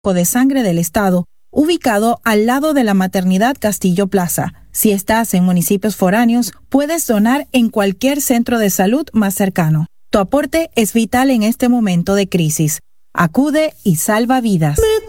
de sangre del estado, ubicado al lado de la Maternidad Castillo Plaza. Si estás en municipios foráneos, puedes donar en cualquier centro de salud más cercano. Tu aporte es vital en este momento de crisis. Acude y salva vidas.